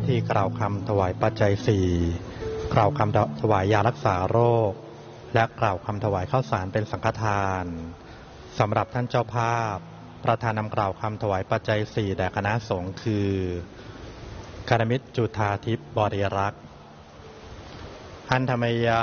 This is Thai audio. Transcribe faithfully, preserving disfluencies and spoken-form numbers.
ธีกล่าวคำถวายปัจจัยสี่กล่าวคำถวายยารักษาโรคและกล่าวคำถวายข้าวสารเป็นสังฆทานสำหรับท่านเจ้าภาพประธานนำกล่าวคำถวายปัจจัยสี่แด่คณะสงฆ์คือคารมิตรจุฑาทิพย์บริรักษ์อันธรรมยา